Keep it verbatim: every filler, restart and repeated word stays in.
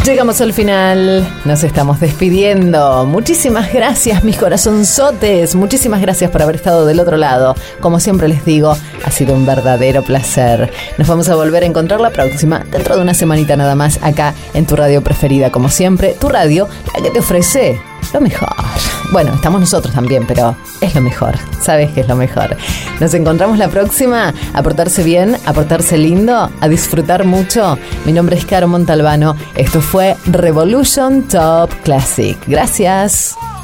Llegamos al final, nos estamos despidiendo. Muchísimas gracias, mis corazonzotes. Muchísimas gracias por haber estado del otro lado. Como siempre les digo, ha sido un verdadero placer. Nos vamos a volver a encontrar la próxima, dentro de una semanita nada más, acá en tu radio preferida, como siempre. Tu radio, la que te ofrece lo mejor. Bueno, estamos nosotros también, pero es lo mejor. Sabes que es lo mejor. Nos encontramos la próxima. A portarse bien, a portarse lindo, a disfrutar mucho. Mi nombre es Caro Montalbano. Esto fue Revolution Top Classic. Gracias.